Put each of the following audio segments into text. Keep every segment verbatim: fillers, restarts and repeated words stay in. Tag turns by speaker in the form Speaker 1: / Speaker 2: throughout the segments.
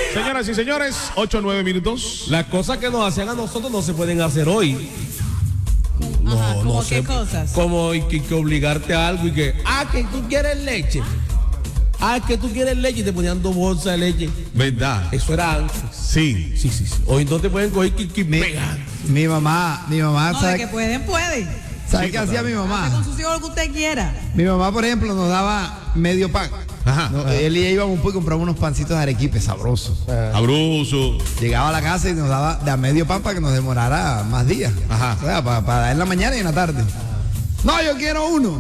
Speaker 1: Señoras y señores, ocho o nueve minutos.
Speaker 2: Las cosas que nos hacían a nosotros no se pueden hacer hoy. No,
Speaker 3: Ajá, ¿cómo
Speaker 2: no
Speaker 3: qué
Speaker 2: sé.
Speaker 3: cosas?
Speaker 2: Como y que, que obligarte a algo y que, ah, que tú quieres leche. Ah, que tú quieres leche y te ponían dos bolsas de leche.
Speaker 1: ¿Verdad?
Speaker 2: Eso era antes.
Speaker 1: Sí.
Speaker 2: Sí, sí, sí. Hoy no te pueden coger que, que
Speaker 4: Mi,
Speaker 2: pegan.
Speaker 4: mi mamá, mi mamá,
Speaker 3: No, de
Speaker 4: ¿sabe,
Speaker 3: que pueden, pueden.
Speaker 4: ¿sabe
Speaker 1: Sí,
Speaker 4: qué hacía mi
Speaker 3: Hace
Speaker 4: mamá?
Speaker 3: con sus hijos lo que usted quiera.
Speaker 4: Mi mamá, por ejemplo, nos daba medio pan.
Speaker 1: Ajá.
Speaker 4: No, él y ella íbamos pues, y compramos unos pancitos de arequipe sabrosos.
Speaker 1: Abruso.
Speaker 4: Llegaba a la casa y nos daba de a medio pan para que nos demorara más días.
Speaker 1: Ajá.
Speaker 4: O sea, para, para dar en la mañana y en la tarde. No, yo quiero uno.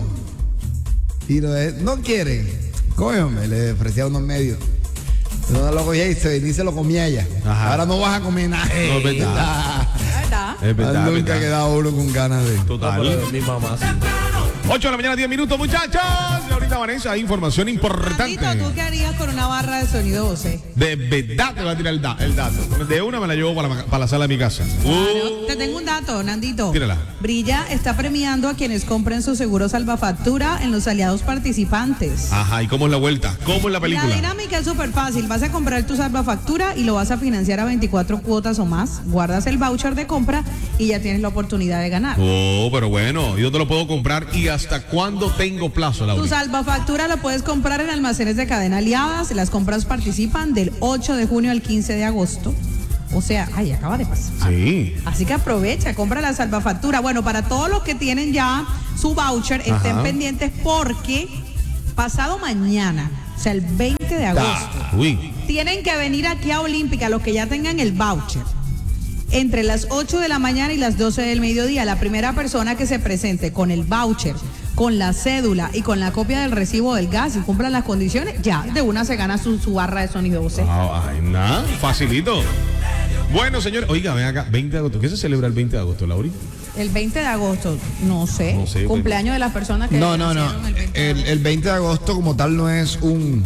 Speaker 4: Y lo de, no quiere. Cógeme, le ofrecía unos medios. No lo cogía y se, ni se lo comía ella.
Speaker 1: Ajá.
Speaker 4: Ahora no vas a comer nada.
Speaker 1: No, es verdad.
Speaker 3: ¿Verdad?
Speaker 1: Es verdad,
Speaker 4: Nunca
Speaker 1: es verdad.
Speaker 4: ha quedado uno con ganas de.
Speaker 1: Total.
Speaker 2: Mi mamá sí.
Speaker 1: ocho de la mañana, diez minutos, muchachos. Y ahorita, Vanessa, hay información importante.
Speaker 3: Nandito, ¿tú qué harías con una barra de sonido doce?
Speaker 1: De verdad te va a tirar el, da- el dato. De una me la llevo para la, para la sala de mi casa.
Speaker 3: Claro.
Speaker 1: Uh,
Speaker 3: Te tengo un dato, Nandito.
Speaker 1: Tírala.
Speaker 3: Brilla está premiando a quienes compren su seguro salvafactura en los aliados participantes.
Speaker 1: Ajá, ¿y cómo es la vuelta? ¿Cómo es la
Speaker 3: La
Speaker 1: película?
Speaker 3: dinámica es súper fácil. Vas a comprar tu salvafactura y lo vas a financiar a veinticuatro cuotas o más. Guardas el voucher de compra y ya tienes la oportunidad de ganar.
Speaker 1: Oh, pero bueno, ¿y dónde lo puedo comprar? ¿Y hasta cuándo tengo plazo,
Speaker 3: Tu
Speaker 1: Laura?
Speaker 3: salvafactura la puedes comprar en almacenes de cadena aliadas. Las compras participan del ocho de junio al quince de agosto. O sea, ay, acaba de pasar.
Speaker 1: Sí.
Speaker 3: Así que aprovecha, compra la salvafactura. Bueno, para todos los que tienen ya su voucher,
Speaker 1: Ajá.
Speaker 3: estén pendientes porque pasado mañana, o sea, el veinte de agosto,
Speaker 1: Ah, uy.
Speaker 3: tienen que venir aquí a Olímpica los que ya tengan el voucher. Entre las ocho de la mañana y las doce del mediodía, la primera persona que se presente con el voucher, con la cédula y con la copia del recibo del gas y cumpla las condiciones, ya de una se gana su, su barra de sonido doce.
Speaker 1: Ah, ay, nada, facilito. Bueno, señores, oiga, ven acá, veinte de agosto. ¿Qué se celebra el veinte de agosto, Lauri?
Speaker 3: El veinte de agosto, no sé,
Speaker 1: No sé,
Speaker 3: cumpleaños de las personas que
Speaker 4: No, no, no.
Speaker 3: nacieron el veinte de
Speaker 4: El,
Speaker 3: agosto.
Speaker 4: el veinte de agosto como tal no es un...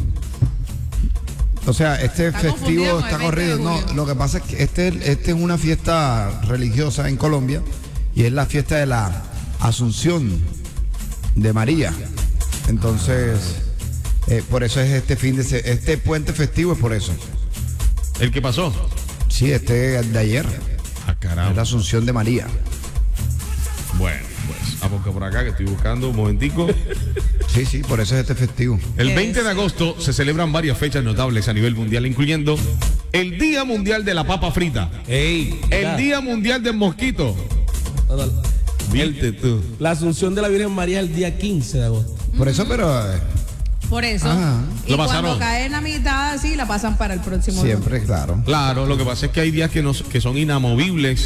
Speaker 4: O sea, este
Speaker 3: Está
Speaker 4: festivo
Speaker 3: confundido con
Speaker 4: está
Speaker 3: el veinte de
Speaker 4: corrido. No,
Speaker 3: julio.
Speaker 4: lo que pasa es que este, este es una fiesta religiosa en Colombia y es la fiesta de la Asunción de María. Entonces, eh, por eso es este fin de se- este puente festivo es por eso.
Speaker 1: ¿El que pasó?
Speaker 4: Sí, este de ayer.
Speaker 1: Ah,
Speaker 4: Es la
Speaker 1: caramba.
Speaker 4: Asunción de María.
Speaker 1: Bueno, pues, vamos que por acá, que estoy buscando un momentico.
Speaker 4: Sí, sí, por eso es este festivo.
Speaker 1: El
Speaker 3: ¿Qué
Speaker 1: veinte
Speaker 3: es?
Speaker 1: de agosto se celebran varias fechas notables a nivel mundial, incluyendo el Día Mundial de la Papa Frita,
Speaker 2: Ey,
Speaker 1: el
Speaker 2: ya.
Speaker 1: Día Mundial del Mosquito.
Speaker 2: No, no.
Speaker 1: Viste tú.
Speaker 2: La Asunción de la Virgen María el día quince de agosto.
Speaker 4: Por eso, pero eh,
Speaker 3: Por eso.
Speaker 4: Ajá.
Speaker 3: Y
Speaker 1: Lo
Speaker 3: cuando
Speaker 1: pasaron.
Speaker 3: cae en la mitad así, la pasan para el próximo.
Speaker 4: siempre, claro.
Speaker 1: Claro, lo que pasa es que hay días que, no, que son inamovibles,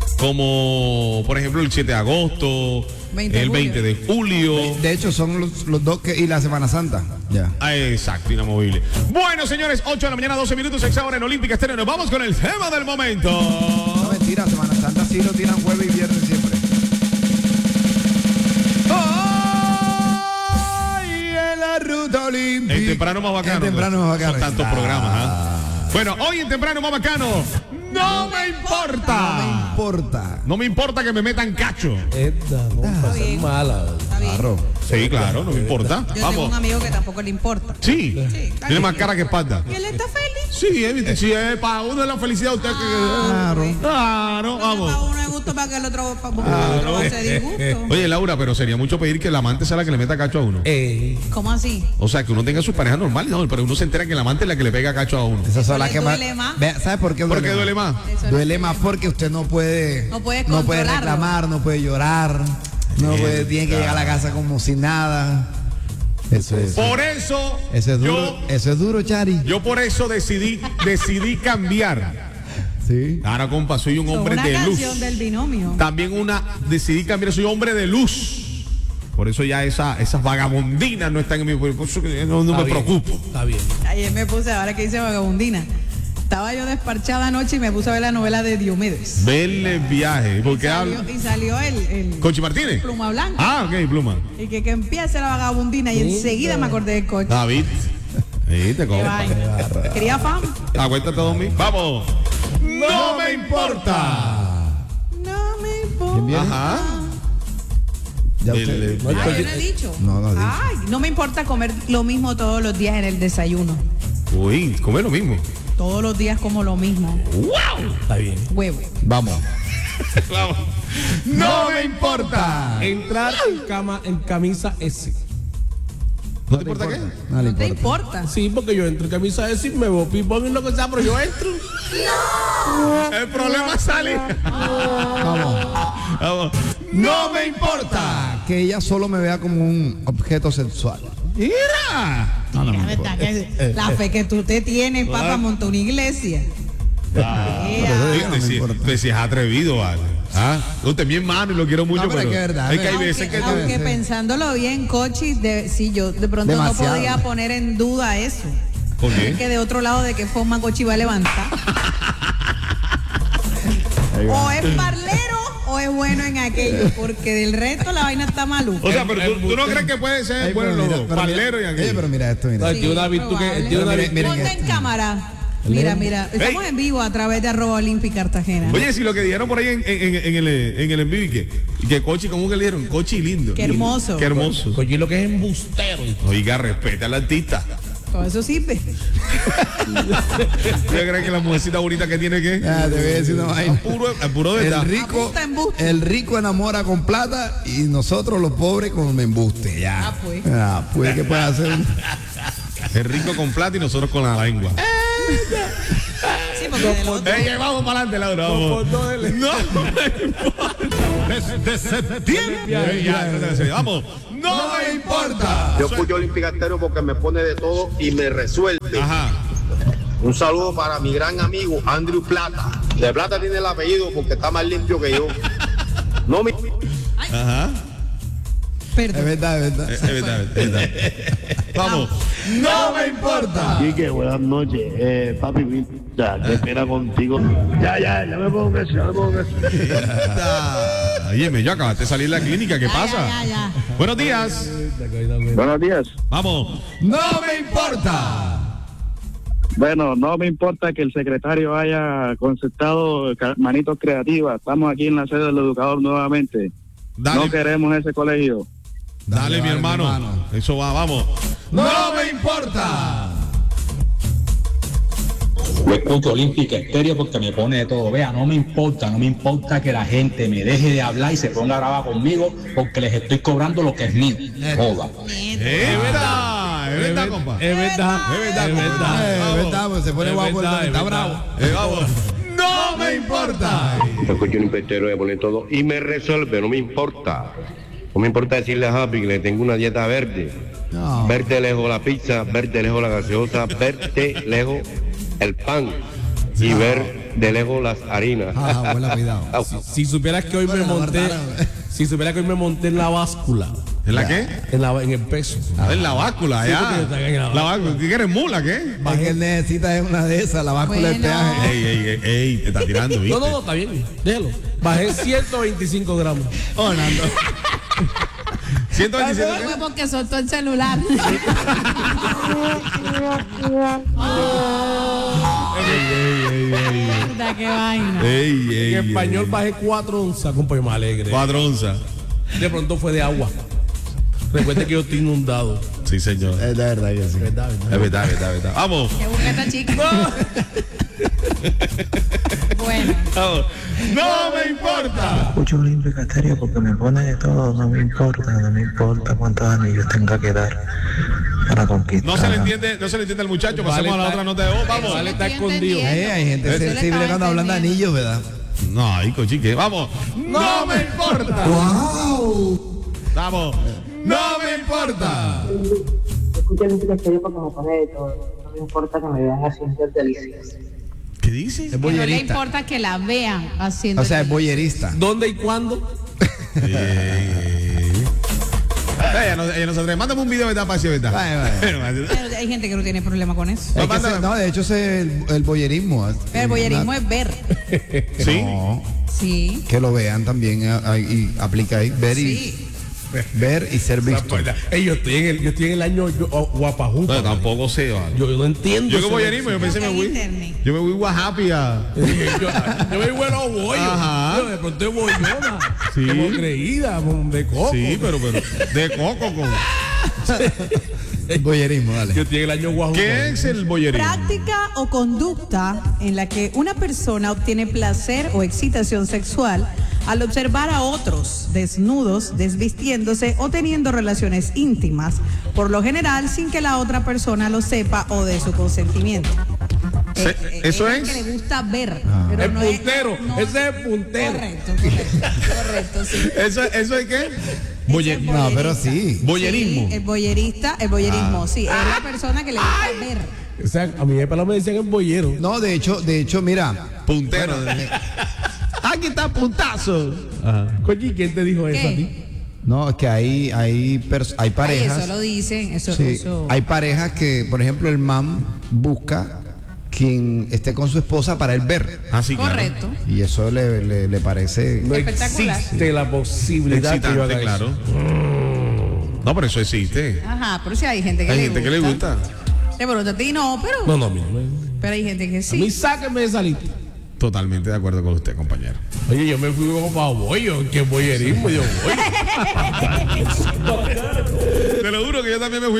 Speaker 1: como por ejemplo el siete de agosto,
Speaker 3: veinte de
Speaker 1: el
Speaker 3: julio.
Speaker 1: veinte de julio.
Speaker 4: De hecho, son los, los dos que, y la Semana Santa. Ya.
Speaker 1: Ah, exacto, inamovible. Bueno, señores, ocho de la mañana, doce minutos, ex hora en Olímpica Estéreo. Nos vamos con el tema del momento.
Speaker 4: No, mentira, Semana Santa sí lo tiran jueves y viernes siempre. ¡Ay! En la ruta olímpica.
Speaker 1: El temprano más bacano.
Speaker 4: El temprano más bacano.
Speaker 1: Son tantos
Speaker 4: Ah.
Speaker 1: programas, ¿ah? Bueno, hoy en temprano más bacano. No me importa.
Speaker 4: No me importa.
Speaker 1: No me importa que me metan cacho.
Speaker 2: Esta, no, para ser
Speaker 3: bien.
Speaker 2: mala.
Speaker 3: Está bien.
Speaker 4: Claro.
Speaker 1: Sí, claro, no me importa.
Speaker 3: Yo tengo un
Speaker 1: Vamos.
Speaker 3: amigo que tampoco le importa.
Speaker 1: Sí,
Speaker 3: Sí,
Speaker 1: tiene más cara que espalda.
Speaker 3: Y él está feliz.
Speaker 1: Sí, es, ¿viste? Sí, es para uno es la felicidad usted que.
Speaker 4: Claro.
Speaker 1: Claro,
Speaker 3: Para
Speaker 1: vamos.
Speaker 3: uno es gusto para que el otro, para que el
Speaker 1: Claro.
Speaker 3: otro se disgusto.
Speaker 1: Oye, Laura, pero sería mucho pedir que el amante sea la que le meta cacho a uno.
Speaker 2: Ey,
Speaker 3: ¿Cómo así?
Speaker 1: O sea, que uno tenga su pareja normal, no, pero uno se entera que el amante es la que le pega cacho a uno.
Speaker 4: Esas son
Speaker 3: Eso
Speaker 4: las
Speaker 3: le
Speaker 4: que más.
Speaker 3: duele más.
Speaker 4: Vea, ¿sabe por qué duele
Speaker 1: ¿Por qué
Speaker 4: más?
Speaker 1: duele más?
Speaker 3: Eso es
Speaker 4: Duele
Speaker 3: lo
Speaker 4: más
Speaker 3: que-
Speaker 4: porque usted no puede.
Speaker 3: No puede
Speaker 4: no puede
Speaker 3: controlarlo.
Speaker 4: reclamar, no puede llorar. No puede, tiene que llegar a la casa como sin nada. Eso es.
Speaker 1: Por eso,
Speaker 4: Eso es duro.
Speaker 1: yo,
Speaker 4: Eso es duro, Chari.
Speaker 1: yo por eso decidí, decidí cambiar.
Speaker 4: Sí.
Speaker 1: Ahora, compa, soy un hombre
Speaker 3: una
Speaker 1: de luz.
Speaker 3: canción del binomio.
Speaker 1: También una, decidí cambiar, soy hombre de luz. Por eso ya esa, esas vagabundinas no están en mi. Por eso que no, no
Speaker 2: está
Speaker 1: me
Speaker 2: bien,
Speaker 1: preocupo.
Speaker 2: Está bien.
Speaker 3: Ayer me puse, ahora que dice vagabundina, estaba yo desparchada anoche y me puse a ver la novela de Diomedes.
Speaker 1: Verle viaje. ¿Por
Speaker 3: Y
Speaker 1: qué
Speaker 3: salió,
Speaker 1: habla?
Speaker 3: y salió el, el
Speaker 1: ¿Cochi Martínez?
Speaker 3: Pluma Blanca.
Speaker 1: Ah, ok, Pluma.
Speaker 3: Y que, que empiece la vagabundina y enseguida me acordé del coche.
Speaker 1: David. Sí, te
Speaker 3: Qué
Speaker 1: compa.
Speaker 3: vaina. Quería fama.
Speaker 1: Acuéstate, Domi. Vamos. No me importa.
Speaker 3: No me
Speaker 4: ¿Quién
Speaker 3: importa.
Speaker 4: viene?
Speaker 1: Ajá.
Speaker 4: Ya
Speaker 1: El-
Speaker 4: usted.
Speaker 1: el-
Speaker 4: No,
Speaker 3: Ay,
Speaker 4: estoy-
Speaker 3: yo no he dicho.
Speaker 4: No, no he dicho.
Speaker 3: Ay, no me importa comer lo mismo todos los días en el desayuno.
Speaker 1: Uy, come lo mismo.
Speaker 3: Todos los días como lo mismo.
Speaker 2: Está bien.
Speaker 3: Huevo.
Speaker 4: Vamos.
Speaker 1: Vamos. No me importa.
Speaker 2: Entrar en cama en camisa S.
Speaker 1: ¿No te importa qué?
Speaker 4: No le
Speaker 3: ¿No te
Speaker 4: importa.
Speaker 3: importa?
Speaker 2: Sí, porque yo entro en camisa S y me voy pipón y lo que sea, pero yo entro.
Speaker 1: El problema es salir.
Speaker 4: Vamos.
Speaker 1: Vamos. No me importa.
Speaker 4: Que ella solo me vea como un objeto sexual.
Speaker 1: Mira.
Speaker 4: No, no
Speaker 3: La
Speaker 4: me
Speaker 3: verdad
Speaker 4: importa.
Speaker 3: que la fe que tú te tienes, papá, monta una iglesia.
Speaker 1: Ah,
Speaker 3: Ea.
Speaker 1: Fíjate,
Speaker 4: no me
Speaker 1: si,
Speaker 4: importa.
Speaker 1: pues, si es atrevido, vale. ¿Ah? Usted es mi hermano y lo quiero mucho,
Speaker 4: No, pero
Speaker 1: pero,
Speaker 4: es que es verdad,
Speaker 1: es que hay
Speaker 3: Aunque,
Speaker 1: veces que
Speaker 3: aunque
Speaker 4: sí.
Speaker 3: pensándolo bien, Cochi, de, sí, yo de pronto
Speaker 4: Demasiado.
Speaker 3: no podía poner en duda eso.
Speaker 1: ¿Por qué?
Speaker 3: Que de otro lado, ¿de qué forma Cochi va a levantar? O es parlero o es bueno en aquello, porque del resto la vaina está maluca.
Speaker 1: O sea, pero tú, tú no crees que puede ser
Speaker 4: Ay,
Speaker 1: bueno
Speaker 4: pero
Speaker 1: los
Speaker 4: mira,
Speaker 1: dos,
Speaker 4: pero mira,
Speaker 1: parlero y
Speaker 4: oye,
Speaker 1: aquello.
Speaker 4: pero mira esto, mira.
Speaker 2: No, tiene una virtud que.
Speaker 3: probable.
Speaker 2: Tiene una
Speaker 4: Miren,
Speaker 2: virtud-
Speaker 4: miren
Speaker 3: Ponte
Speaker 4: esto.
Speaker 3: en cámara. Mira, mira, estamos en vivo a través de arroba Olympic Cartagena.
Speaker 1: Oye, si lo que dijeron por ahí en, en, en, en el en el en vivo y que, y que Cochi, ¿cómo que le dieron? Cochi lindo.
Speaker 3: Qué hermoso.
Speaker 1: Qué hermoso.
Speaker 2: Coño, lo que es embustero.
Speaker 1: Oiga, respeta al artista.
Speaker 3: Todo eso sirve.
Speaker 1: ¿Usted cree que la mujercita bonita que tiene que?
Speaker 4: Ah, te voy a decir una vaina.
Speaker 1: Puro, a puro de
Speaker 4: El
Speaker 1: edad.
Speaker 4: rico,
Speaker 3: Apunta embuste.
Speaker 4: el rico enamora con plata y nosotros los pobres con embuste. Ya.
Speaker 3: Ah, pues.
Speaker 4: Ah, pues, ¿qué puede hacer?
Speaker 1: El rico con plata y nosotros con la lengua.
Speaker 3: Sí, porque del otro-
Speaker 1: Ey, vamos para adelante, Laura. Vamos. No me importa. Desde septiembre. Ya, no te serio. Vamos. No me importa.
Speaker 5: Yo escucho Olympic Estéreo porque me pone de todo y me resuelve.
Speaker 1: Ajá.
Speaker 5: Un saludo para mi gran amigo Andrew Plata. De Plata tiene el apellido porque está más limpio que yo. No me...
Speaker 1: Ajá.
Speaker 4: Es
Speaker 3: Perdón.
Speaker 4: verdad, es verdad.
Speaker 1: Es verdad, es verdad. Vamos. No me importa.
Speaker 6: Quique, buenas noches. Eh, papi, mira, qué pena contigo. Ya, ya, ya me pongo eso, ya me pongo eso.
Speaker 1: Oye, me yo acabaste de salir de la clínica. ¿Qué
Speaker 3: Ya,
Speaker 1: pasa?
Speaker 3: ya, ya, ya.
Speaker 1: Buenos días.
Speaker 6: Buenos días.
Speaker 1: Vamos.
Speaker 4: No me importa.
Speaker 6: Bueno, no me importa que el secretario haya concertado ca- manitos creativas. Estamos aquí en la sede del educador nuevamente.
Speaker 1: Dale,
Speaker 6: No queremos ese colegio.
Speaker 1: dale, mi hermano. Eso va, vamos.
Speaker 4: No me importa.
Speaker 7: Yo escucho Olímpica Estéreo porque me pone de todo. Vea, no me importa, no me importa que la gente me deje de hablar y se ponga a grabar conmigo porque les estoy cobrando lo que es mío. Joda.
Speaker 1: Es verdad, es verdad, compa.
Speaker 2: Es verdad,
Speaker 1: Es verdad,
Speaker 2: es
Speaker 1: compa.
Speaker 2: verdad.
Speaker 4: Eh, es verdad, pues se pone
Speaker 2: Es
Speaker 4: guapo,
Speaker 2: verdad,
Speaker 4: el-
Speaker 2: es
Speaker 4: está
Speaker 2: verdad.
Speaker 4: bravo.
Speaker 1: Eh, vamos. No me importa.
Speaker 5: Yo escucho Olympic Estéreo, me pone todo y me resuelve. No me importa. No me importa decirle a Happy que le tengo una dieta verde.
Speaker 4: No.
Speaker 5: Verte lejos la pizza, verte lejos la gaseosa, verte lejos el pan y ver de lejos las harinas.
Speaker 4: Ah, abuela, cuidado.
Speaker 2: Si supieras que hoy me
Speaker 4: Bueno, la
Speaker 2: monté,
Speaker 4: verdad, no.
Speaker 2: si supieras que hoy me monté en la báscula,
Speaker 1: ¿En la qué?
Speaker 2: en, la, en el peso.
Speaker 1: A ver, la báscula,
Speaker 2: Sí,
Speaker 1: ya.
Speaker 2: porque está en la
Speaker 1: La báscula. ¿Qué quieres, mula, qué?
Speaker 4: Es que él necesita es una de esas, la báscula del
Speaker 3: Bueno.
Speaker 4: peaje.
Speaker 1: Ey, ey, ey, ey, te está tirando, ¿viste?
Speaker 2: No, no, no, está bien, déjalo. Bajé ciento veinticinco gramos.
Speaker 4: Oh, Nando.
Speaker 1: ciento veintisiete.
Speaker 3: Fue porque soltó el celular. Mierda, qué vaina.
Speaker 1: Ey, ey,
Speaker 2: En
Speaker 1: ey,
Speaker 2: español
Speaker 1: ey.
Speaker 2: bajé cuatro onzas, compa, y me alegre.
Speaker 1: Cuatro onzas.
Speaker 2: De pronto fue de agua. Recuerde que yo estoy inundado.
Speaker 1: Sí, señor.
Speaker 4: Es de verdad que sí.
Speaker 2: ¿Verdad, verdad?
Speaker 1: Es verdad, es verdad, es verdad. Vamos.
Speaker 3: Qué busca esta chica. Bueno,
Speaker 1: Vamos. No me importa.
Speaker 8: Escucho Olímpica Estéreo porque me pone de todo, no me importa, no me importa cuántos anillos tenga que dar para conquistar.
Speaker 1: No se le entiende, no se le entiende al muchacho. Pasemos a la otra nota de voz. Vamos.
Speaker 2: Vale, está
Speaker 3: Estoy
Speaker 2: escondido.
Speaker 3: entendiendo.
Speaker 4: Eh, hay gente
Speaker 3: Yo le
Speaker 4: sensible
Speaker 3: estaba
Speaker 4: cuando hablan de
Speaker 3: entendiendo.
Speaker 4: anillos, ¿verdad?
Speaker 1: No, ay, cochique. Vamos. No me importa. Vamos. No me importa.
Speaker 9: Escucho Olímpica Estéreo porque me pone de todo. No me importa que me vean haciendo delicias.
Speaker 1: ¿Qué dices?
Speaker 4: Es
Speaker 3: que no le
Speaker 4: boyerista.
Speaker 3: importa que la vean haciendo.
Speaker 4: O sea, es
Speaker 3: el-
Speaker 4: boyerista.
Speaker 2: ¿Dónde y cuándo?
Speaker 1: Eh, Ella no, ella no se atreve. Mándame un video, ¿verdad? Para decir, ¿verdad?
Speaker 4: Vale, vale.
Speaker 3: Pero hay gente que no tiene problema con eso.
Speaker 4: Es que
Speaker 1: mándame.
Speaker 4: ese- no, de hecho, ese es el, el boyerismo.
Speaker 3: Pero el boyerismo es ver.
Speaker 1: Sí.
Speaker 4: No,
Speaker 3: Sí.
Speaker 4: que lo vean también eh, ahí, y aplica ahí. Ver y,
Speaker 3: Sí.
Speaker 4: ver y ser visto.
Speaker 2: Ey, yo, estoy en el, yo estoy en el año yo- oh, guapajupa.
Speaker 1: No, tampoco sé, vale.
Speaker 2: Yo, yo no entiendo.
Speaker 1: Yo que
Speaker 2: ese-
Speaker 1: boyerismo, yo pensé me
Speaker 3: En
Speaker 1: voy.
Speaker 3: internet.
Speaker 1: Yo me voy guajapi a.
Speaker 2: yo, yo me vuelo bollo.
Speaker 1: Ajá.
Speaker 2: Yo de pronto es bollona.
Speaker 1: Sí.
Speaker 2: Como creída, como de coco.
Speaker 1: Sí, pero, pero. De coco con.
Speaker 4: Boyerismo, dale.
Speaker 2: Que tiene el año guajo.
Speaker 1: ¿Qué es el boyerismo?
Speaker 3: Práctica o conducta en la que una persona obtiene placer o excitación sexual al observar a otros desnudos, desvistiéndose o teniendo relaciones íntimas, por lo general sin que la otra persona lo sepa o dé su consentimiento.
Speaker 1: Se-
Speaker 3: Eh,
Speaker 1: eso
Speaker 3: es
Speaker 1: es.
Speaker 3: que le gusta ver.
Speaker 4: Ah.
Speaker 3: Pero
Speaker 2: El
Speaker 3: no es-
Speaker 2: puntero,
Speaker 3: no-
Speaker 2: ese es el puntero.
Speaker 3: Correcto, correcto, correcto, sí.
Speaker 1: ¿Eso, eso es qué?
Speaker 3: Boye-
Speaker 1: Boye-
Speaker 4: No, pero sí.
Speaker 1: Boyerismo.
Speaker 3: Sí, el boyerista, el boyerismo, sí, es la persona que le gusta ver.
Speaker 2: O sea, a mí de pelo me decían el boyero.
Speaker 4: No, de hecho, de hecho, mira.
Speaker 1: Puntero.
Speaker 2: Aquí está puntazo. Ajá. Coño, ¿quién te dijo eso a ti?
Speaker 3: ¿Qué?
Speaker 4: No, es que hay, hay, pers- hay
Speaker 3: Ay,
Speaker 4: parejas.
Speaker 3: eso lo dicen, eso,
Speaker 4: Sí,
Speaker 3: eso.
Speaker 4: hay parejas que, por ejemplo, el man busca quien esté con su esposa para él ver.
Speaker 1: Así
Speaker 3: Correcto.
Speaker 4: Y eso le, le, le parece.
Speaker 2: No
Speaker 3: Espectacular.
Speaker 2: existe la posibilidad que yo haga
Speaker 1: Excitante,
Speaker 2: eso.
Speaker 1: claro. No, pero eso existe.
Speaker 3: Ajá, pero sí hay gente que
Speaker 1: Hay
Speaker 3: le
Speaker 1: gente que le gusta.
Speaker 3: De pronto a ti no, pero,
Speaker 2: No, no, a mí no me...
Speaker 3: pero hay gente que
Speaker 2: A mí
Speaker 3: sí.
Speaker 2: sáquenme de salir.
Speaker 1: Totalmente de acuerdo con usted, compañero.
Speaker 2: Oye, yo me fui como para bollo. ¿Qué boyerismo? Yo voy.
Speaker 1: Te lo juro que yo también me fui